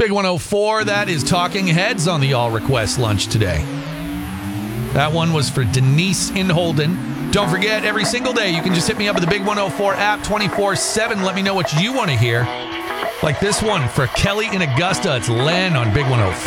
Big 104, that is Talking Heads on the All Request Lunch today. That one was for Denise in Holden. Don't forget, every single day, you can just hit me up at the Big 104 app 24/7. Let me know what you want to hear. Like this one for Kelly in Augusta. It's Len on Big 104.